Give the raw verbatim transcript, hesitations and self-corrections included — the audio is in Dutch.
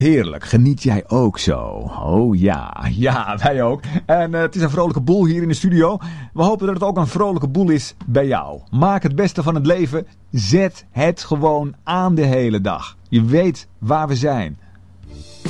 Heerlijk, geniet jij ook zo? Oh ja, ja, wij ook. En uh, het is een vrolijke boel hier in de studio. We hopen dat het ook een vrolijke boel is bij jou. Maak het beste van het leven. Zet het gewoon aan de hele dag. Je weet waar we zijn.